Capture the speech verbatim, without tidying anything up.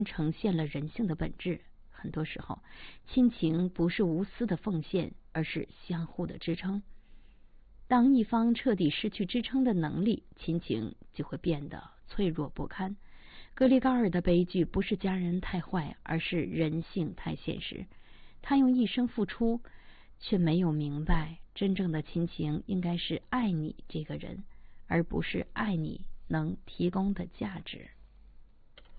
呈现了人性的本质。很多时候，亲情不是无私的奉献，而是相互的支撑。当一方彻底失去支撑的能力，亲情就会变得脆弱不堪。格里高尔的悲剧不是家人太坏，而是人性太现实。他用一生付出，却没有明白，真正的亲情应该是爱你这个人，而不是爱你能提供的价值。